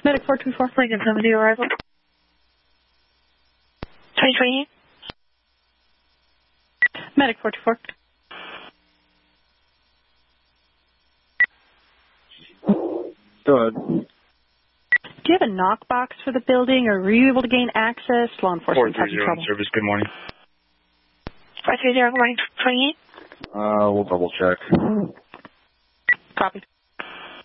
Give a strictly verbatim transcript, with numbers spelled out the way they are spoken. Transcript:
Medic four two four. Lincoln seventy arrival. twenty twenty-eight. Medic four two four. Go ahead. Do you have a knock box for the building, or were you able to gain access? Law enforcement four three zero in service, good morning. four three zero, good morning. twenty-eight. Uh, we'll double check. Copy.